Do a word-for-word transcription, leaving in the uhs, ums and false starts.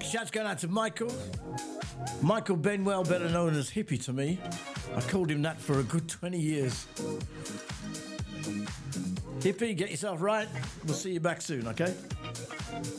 Shouts going out to Michael. Michael Benwell, better known as Hippie to me. I called him that for a good twenty years. Hippie, get yourself right. We'll see you back soon, okay?